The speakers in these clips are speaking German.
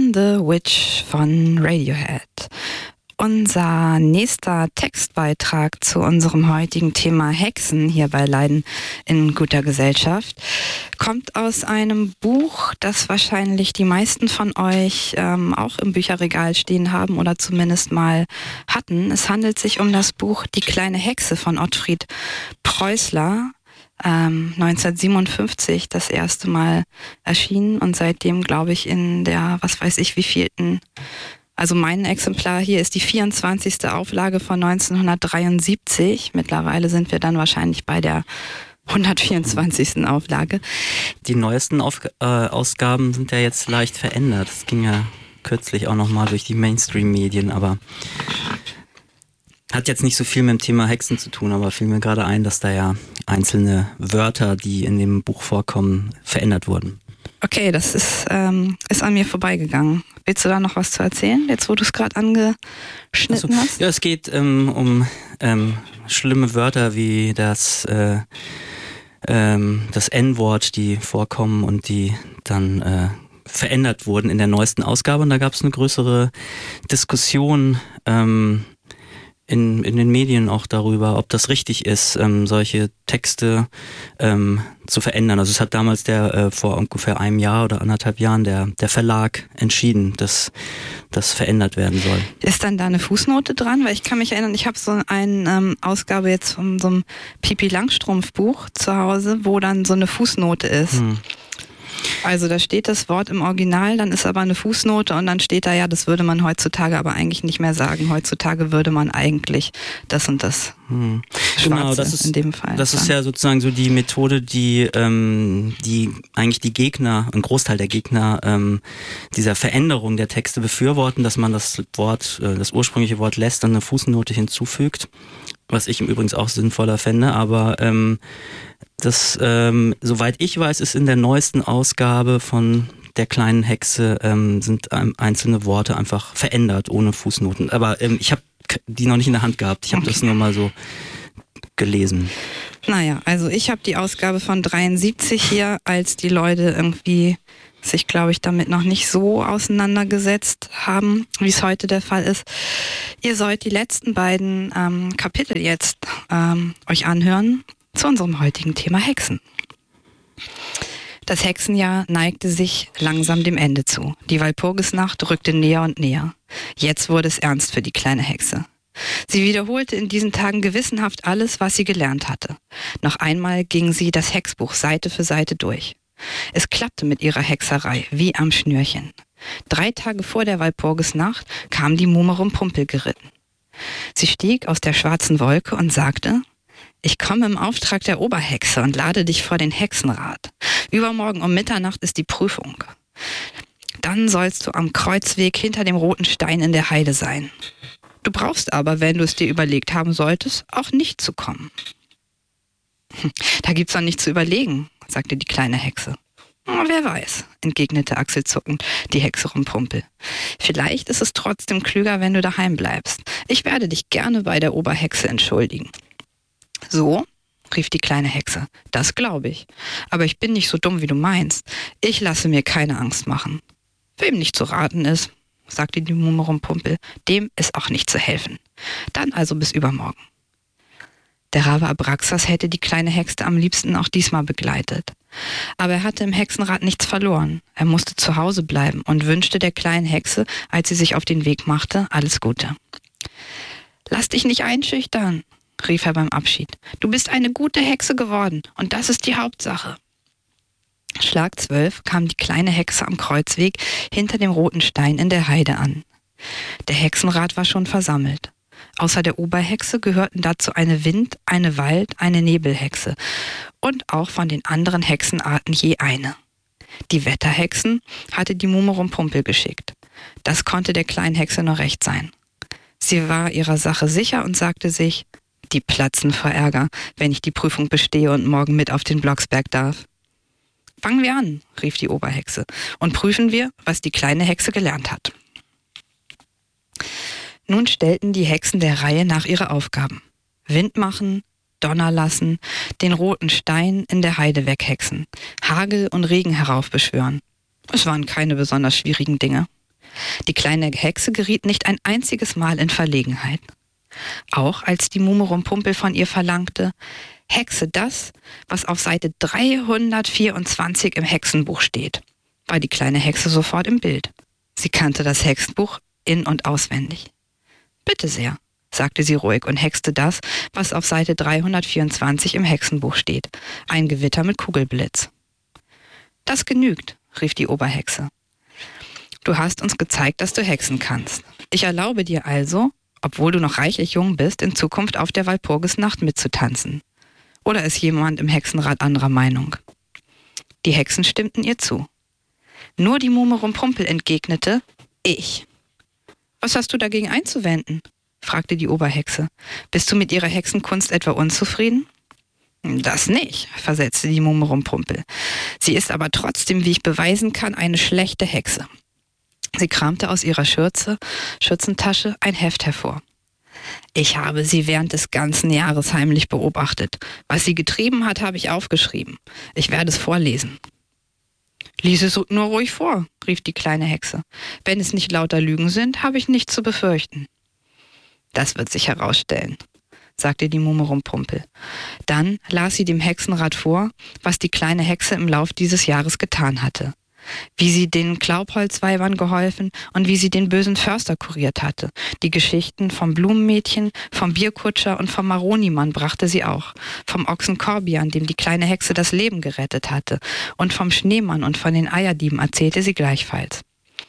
On the Witch von Radiohead. Unser nächster Textbeitrag zu unserem heutigen Thema Hexen hier bei Leiden in guter Gesellschaft kommt aus einem Buch, das wahrscheinlich die meisten von euch auch im Bücherregal stehen haben oder zumindest mal hatten. Es handelt sich um das Buch Die kleine Hexe von Ottfried Preußler. 1957 das erste Mal erschienen und seitdem, glaube ich, in der, was weiß ich, wievielten, also mein Exemplar hier ist die 24. Auflage von 1973. Mittlerweile sind wir dann wahrscheinlich bei der 124. Auflage. Die neuesten Ausgaben sind ja jetzt leicht verändert. Das ging ja kürzlich auch nochmal durch die Mainstream-Medien, aber hat jetzt nicht so viel mit dem Thema Hexen zu tun, aber fiel mir gerade ein, dass da ja einzelne Wörter, die in dem Buch vorkommen, verändert wurden. Okay, das ist an mir vorbeigegangen. Willst du da noch was zu erzählen, jetzt wo du es gerade angeschnitten hast? Ja, es geht um schlimme Wörter wie das N-Wort, die vorkommen und die dann verändert wurden in der neuesten Ausgabe. Und da gab es eine größere Diskussion in den Medien auch darüber, ob das richtig ist, solche Texte zu verändern. Also es hat damals vor ungefähr einem Jahr oder 1,5 Jahren der Verlag entschieden, dass das verändert werden soll. Ist dann da eine Fußnote dran? Weil ich kann mich erinnern, ich habe so eine Ausgabe jetzt von so einem Pipi Langstrumpf Buch zu Hause, wo dann so eine Fußnote ist. Also da steht das Wort im Original, dann ist aber eine Fußnote und dann steht da, ja, das würde man heutzutage aber eigentlich nicht mehr sagen. Heutzutage würde man eigentlich das und das Genau, das ist in dem Fall. Das ist ja sozusagen so die Methode, die eigentlich die Gegner, ein Großteil der Gegner dieser Veränderung der Texte befürworten, dass man das ursprüngliche Wort lässt, dann eine Fußnote hinzufügt, was ich im Übrigen auch sinnvoller fände, aber soweit ich weiß, ist in der neuesten Ausgabe von der kleinen Hexe sind einzelne Worte einfach verändert, ohne Fußnoten. Aber ich habe die noch nicht in der Hand gehabt. Ich habe das nur mal so gelesen. Naja, also ich habe die Ausgabe von 73 hier, als die Leute irgendwie sich, glaube ich, damit noch nicht so auseinandergesetzt haben, wie es heute der Fall ist. Ihr sollt die letzten beiden Kapitel jetzt euch anhören zu unserem heutigen Thema Hexen. Das Hexenjahr neigte sich langsam dem Ende zu. Die Walpurgisnacht rückte näher und näher. Jetzt wurde es ernst für die kleine Hexe. Sie wiederholte in diesen Tagen gewissenhaft alles, was sie gelernt hatte. Noch einmal ging sie das Hexbuch Seite für Seite durch. Es klappte mit ihrer Hexerei wie am Schnürchen. 3 Tage vor der Walpurgisnacht kam die Muhme Rumpumpel geritten. Sie stieg aus der schwarzen Wolke und sagte: Ich komme im Auftrag der Oberhexe und lade dich vor den Hexenrat. Übermorgen um Mitternacht ist die Prüfung. Dann sollst du am Kreuzweg hinter dem roten Stein in der Heide sein. Du brauchst aber, wenn du es dir überlegt haben solltest, auch nicht zu kommen. Da gibt's doch nichts zu überlegen, sagte die kleine Hexe. Wer weiß, entgegnete achselzuckend die Hexe Rumpumpel. Vielleicht ist es trotzdem klüger, wenn du daheim bleibst. Ich werde dich gerne bei der Oberhexe entschuldigen. So, rief die kleine Hexe, das glaube ich. Aber ich bin nicht so dumm, wie du meinst. Ich lasse mir keine Angst machen. Wem nicht zu raten ist, sagte die Muhme Rumpumpel, dem ist auch nicht zu helfen. Dann also bis übermorgen. Der Rabe Abraxas hätte die kleine Hexe am liebsten auch diesmal begleitet. Aber er hatte im Hexenrat nichts verloren. Er musste zu Hause bleiben und wünschte der kleinen Hexe, als sie sich auf den Weg machte, alles Gute. Lass dich nicht einschüchtern, rief er beim Abschied. Du bist eine gute Hexe geworden und das ist die Hauptsache. Schlag 12 kam die kleine Hexe am Kreuzweg hinter dem roten Stein in der Heide an. Der Hexenrat war schon versammelt. Außer der Oberhexe gehörten dazu eine Wind-, eine Wald-, eine Nebelhexe und auch von den anderen Hexenarten je eine. Die Wetterhexen hatte die Muhme Rumpumpel geschickt. Das konnte der kleinen Hexe nur recht sein. Sie war ihrer Sache sicher und sagte sich, die platzen vor Ärger, wenn ich die Prüfung bestehe und morgen mit auf den Blocksberg darf. Fangen wir an, rief die Oberhexe, und prüfen wir, was die kleine Hexe gelernt hat. Nun stellten die Hexen der Reihe nach ihre Aufgaben. Wind machen, Donner lassen, den roten Stein in der Heide weghexen, Hagel und Regen heraufbeschwören. Es waren keine besonders schwierigen Dinge. Die kleine Hexe geriet nicht ein einziges Mal in Verlegenheit. Auch als die Mummerum-Pumpel von ihr verlangte, hexe das, was auf Seite 324 im Hexenbuch steht, war die kleine Hexe sofort im Bild. Sie kannte das Hexenbuch in- und auswendig. »Bitte sehr«, sagte sie ruhig und hexte das, was auf Seite 324 im Hexenbuch steht. Ein Gewitter mit Kugelblitz. »Das genügt«, rief die Oberhexe. »Du hast uns gezeigt, dass du hexen kannst. Ich erlaube dir also, obwohl du noch reichlich jung bist, in Zukunft auf der Walpurgisnacht mitzutanzen. Oder ist jemand im Hexenrat anderer Meinung?« Die Hexen stimmten ihr zu. Nur die Mummerum-Pumpel entgegnete, »Ich.« »Was hast du dagegen einzuwenden?«, fragte die Oberhexe. »Bist du mit ihrer Hexenkunst etwa unzufrieden?« »Das nicht«, versetzte die Mummerum-Pumpel. »Sie ist aber trotzdem, wie ich beweisen kann, eine schlechte Hexe.« Sie kramte aus ihrer Schürzentasche ein Heft hervor. »Ich habe sie während des ganzen Jahres heimlich beobachtet. Was sie getrieben hat, habe ich aufgeschrieben. Ich werde es vorlesen.« »Lies es nur ruhig vor«, rief die kleine Hexe. »Wenn es nicht lauter Lügen sind, habe ich nichts zu befürchten.« »Das wird sich herausstellen«, sagte die Mummerum-Pumpel. Dann las sie dem Hexenrat vor, was die kleine Hexe im Lauf dieses Jahres getan hatte. Wie sie den Klaubholzweibern geholfen und wie sie den bösen Förster kuriert hatte. Die Geschichten vom Blumenmädchen, vom Bierkutscher und vom Maronimann brachte sie auch. Vom Ochsen Korbian, dem die kleine Hexe das Leben gerettet hatte. Und vom Schneemann und von den Eierdieben erzählte sie gleichfalls.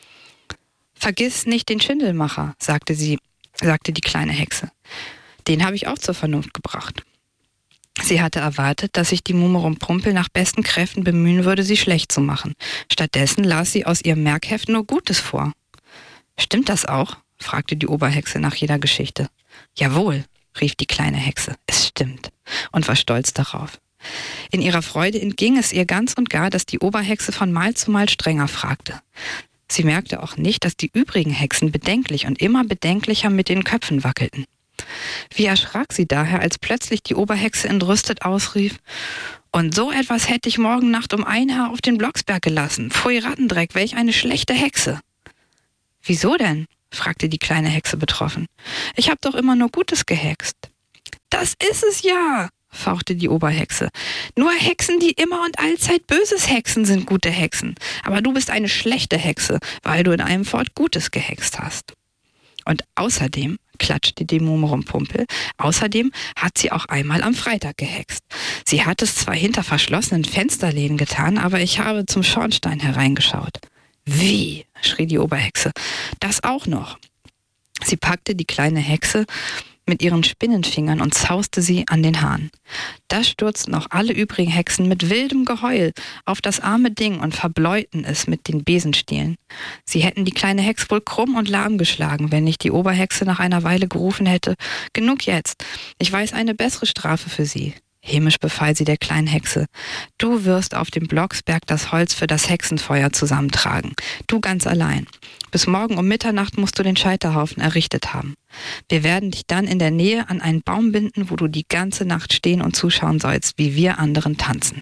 »Vergiss nicht den Schindelmacher«, sagte die kleine Hexe. »Den habe ich auch zur Vernunft gebracht.« Sie hatte erwartet, dass sich die Mummerum-Pumpel nach besten Kräften bemühen würde, sie schlecht zu machen. Stattdessen las sie aus ihrem Merkheft nur Gutes vor. »Stimmt das auch?«, fragte die Oberhexe nach jeder Geschichte. »Jawohl«, rief die kleine Hexe, »es stimmt«, und war stolz darauf. In ihrer Freude entging es ihr ganz und gar, dass die Oberhexe von Mal zu Mal strenger fragte. Sie merkte auch nicht, dass die übrigen Hexen bedenklich und immer bedenklicher mit den Köpfen wackelten. Wie erschrak sie daher, als plötzlich die Oberhexe entrüstet ausrief, »Und so etwas hätte ich morgen Nacht um 1 Haar auf den Blocksberg gelassen. Pfui Rattendreck, welch eine schlechte Hexe!« »Wieso denn?«, fragte die kleine Hexe betroffen. »Ich habe doch immer nur Gutes gehext.« »Das ist es ja«, fauchte die Oberhexe. »Nur Hexen, die immer und allzeit Böses hexen, sind gute Hexen. Aber du bist eine schlechte Hexe, weil du in einem Fort Gutes gehext hast.« Und außerdem, klatschte die Mummerum-Pumpel, außerdem hat sie auch einmal am Freitag gehext. Sie hat es zwar hinter verschlossenen Fensterläden getan, aber ich habe zum Schornstein hereingeschaut. »Wie?«, schrie die Oberhexe. »Das auch noch.« Sie packte die kleine Hexe mit ihren Spinnenfingern und zauste sie an den Haaren. Da stürzten auch alle übrigen Hexen mit wildem Geheul auf das arme Ding und verbleuten es mit den Besenstielen. Sie hätten die kleine Hexe wohl krumm und lahm geschlagen, wenn nicht die Oberhexe nach einer Weile gerufen hätte, »Genug jetzt, ich weiß eine bessere Strafe für Sie.« Hämisch befahl sie der kleinen Hexe, »Du wirst auf dem Blocksberg das Holz für das Hexenfeuer zusammentragen. Du ganz allein. Bis morgen um Mitternacht musst du den Scheiterhaufen errichtet haben. Wir werden dich dann in der Nähe an einen Baum binden, wo du die ganze Nacht stehen und zuschauen sollst, wie wir anderen tanzen.«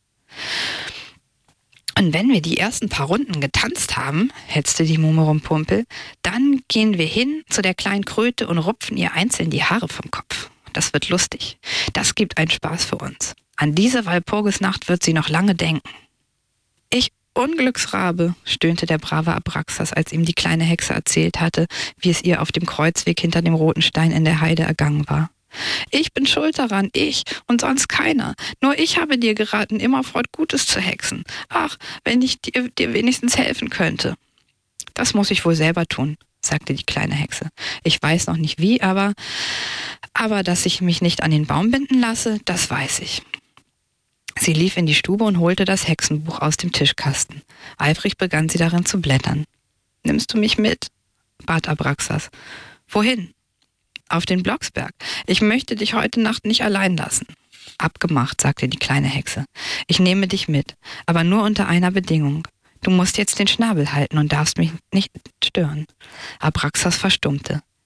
»Und wenn wir die ersten paar Runden getanzt haben«, hetzte die Mummerum-Pumpel, »dann gehen wir hin zu der kleinen Kröte und rupfen ihr einzeln die Haare vom Kopf. Das wird lustig. Das gibt einen Spaß für uns. An diese Walpurgisnacht wird sie noch lange denken.« »Ich Unglücksrabe«, stöhnte der brave Abraxas, als ihm die kleine Hexe erzählt hatte, wie es ihr auf dem Kreuzweg hinter dem roten Stein in der Heide ergangen war. »Ich bin schuld daran, ich und sonst keiner. Nur ich habe dir geraten, immerfort Gutes zu hexen. Ach, wenn ich dir wenigstens helfen könnte.« »Das muss ich wohl selber tun«, sagte die kleine Hexe. »Ich weiß noch nicht wie, aber dass ich mich nicht an den Baum binden lasse, das weiß ich.« Sie lief in die Stube und holte das Hexenbuch aus dem Tischkasten. Eifrig begann sie darin zu blättern. »Nimmst du mich mit?«, bat Abraxas. »Wohin?« »Auf den Blocksberg. Ich möchte dich heute Nacht nicht allein lassen.« »Abgemacht«, sagte die kleine Hexe. »Ich nehme dich mit, aber nur unter einer Bedingung. Du musst jetzt den Schnabel halten und darfst mich nicht stören.« Abraxas verstummte.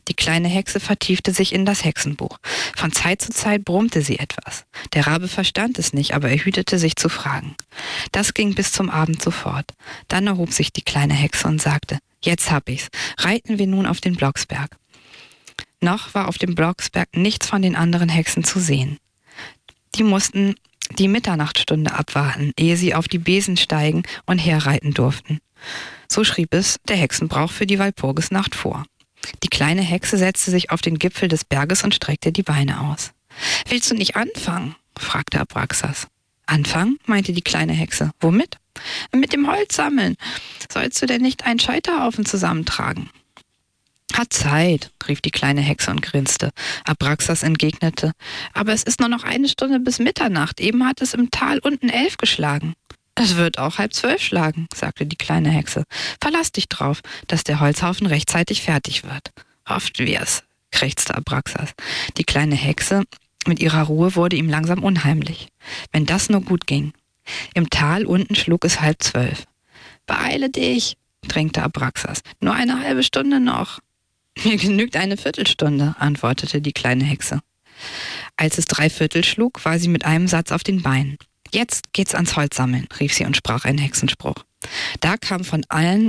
Die kleine Hexe vertiefte sich in das Hexenbuch. Von Zeit zu Zeit brummte sie etwas. Der Rabe verstand es nicht, aber er hütete sich zu fragen. Das ging bis zum Abend so fort. Dann erhob sich die kleine Hexe und sagte, jetzt hab ich's. Reiten wir nun auf den Blocksberg. Noch war auf dem Blocksberg nichts von den anderen Hexen zu sehen. Die mussten die Mitternachtstunde abwarten, ehe sie auf die Besen steigen und herreiten durften. So schrieb es der Hexenbrauch für die Walpurgisnacht vor. Die kleine Hexe setzte sich auf den Gipfel des Berges und streckte die Beine aus. »Willst du nicht anfangen?« fragte Abraxas. »Anfangen?« meinte die kleine Hexe. »Womit?« »Mit dem Holz sammeln. Sollst du denn nicht einen Scheiterhaufen zusammentragen?« »Hat Zeit«, rief die kleine Hexe und grinste. Abraxas entgegnete, »aber es ist nur noch 1 Stunde bis Mitternacht. Eben hat es im Tal unten 11 geschlagen.« »Es wird auch 11:30 schlagen«, sagte die kleine Hexe. »Verlass dich drauf, dass der Holzhaufen rechtzeitig fertig wird.« »Hoffen wir's«, krächzte Abraxas. Die kleine Hexe mit ihrer Ruhe wurde ihm langsam unheimlich. Wenn das nur gut ging. Im Tal unten schlug es 11:30. »Beeile dich«, drängte Abraxas. »Nur eine halbe Stunde noch.« »Mir genügt eine Viertelstunde«, antwortete die kleine Hexe. Als es 3/4 schlug, war sie mit einem Satz auf den Beinen. »Jetzt geht's ans Holz sammeln«, rief sie und sprach einen Hexenspruch. Da kam es von allen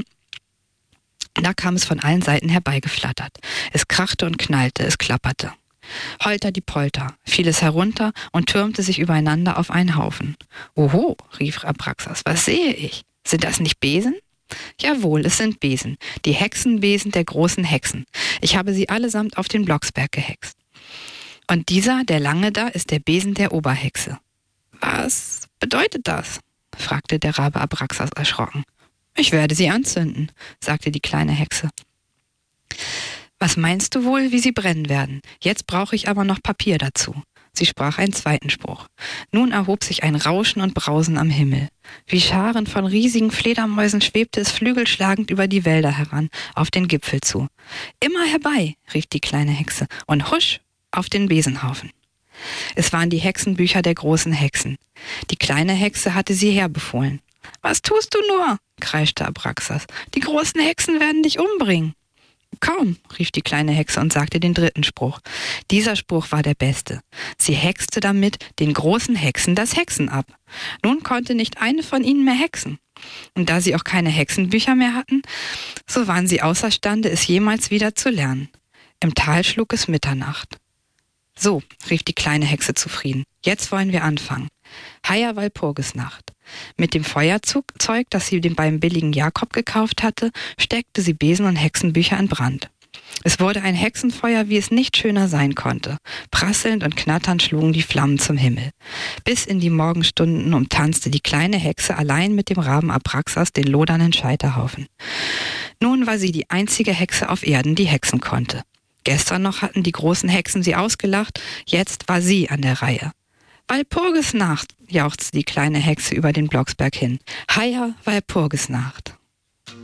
Seiten herbeigeflattert. Es krachte und knallte, es klapperte. Holter die Polter, fiel es herunter und türmte sich übereinander auf einen Haufen. »Oho«, rief Abraxas, »was sehe ich? Sind das nicht Besen?« »Jawohl, es sind Besen, die Hexenbesen der großen Hexen. Ich habe sie allesamt auf den Blocksberg gehext. Und dieser, der lange da, ist der Besen der Oberhexe.« »Was bedeutet das?« fragte der Rabe Abraxas erschrocken. »Ich werde sie anzünden«, sagte die kleine Hexe. »Was meinst du wohl, wie sie brennen werden? Jetzt brauche ich aber noch Papier dazu.« Sie sprach einen zweiten Spruch. Nun erhob sich ein Rauschen und Brausen am Himmel. Wie Scharen von riesigen Fledermäusen schwebte es flügelschlagend über die Wälder heran, auf den Gipfel zu. »Immer herbei«, rief die kleine Hexe, und husch auf den Besenhaufen. Es waren die Hexenbücher der großen Hexen. Die kleine Hexe hatte sie herbefohlen. »Was tust du nur?« kreischte Abraxas. »Die großen Hexen werden dich umbringen.« »Kaum«, rief die kleine Hexe und sagte den dritten Spruch. Dieser Spruch war der beste. Sie hexte damit den großen Hexen das Hexen ab. Nun konnte nicht eine von ihnen mehr hexen. Und da sie auch keine Hexenbücher mehr hatten, so waren sie außerstande, es jemals wieder zu lernen. Im Tal schlug es Mitternacht. »So«, rief die kleine Hexe zufrieden, »jetzt wollen wir anfangen. Heia Walpurgisnacht.« Mit dem Feuerzeug, das sie beim billigen Jakob gekauft hatte, steckte sie Besen und Hexenbücher in Brand. Es wurde ein Hexenfeuer, wie es nicht schöner sein konnte. Prasselnd und knatternd schlugen die Flammen zum Himmel. Bis in die Morgenstunden umtanzte die kleine Hexe allein mit dem Raben Abraxas den lodernden Scheiterhaufen. Nun war sie die einzige Hexe auf Erden, die hexen konnte. Gestern noch hatten die großen Hexen sie ausgelacht, jetzt war sie an der Reihe. »Walpurgisnacht«, jauchzte die kleine Hexe über den Blocksberg hin. »Heia Walpurgisnacht«.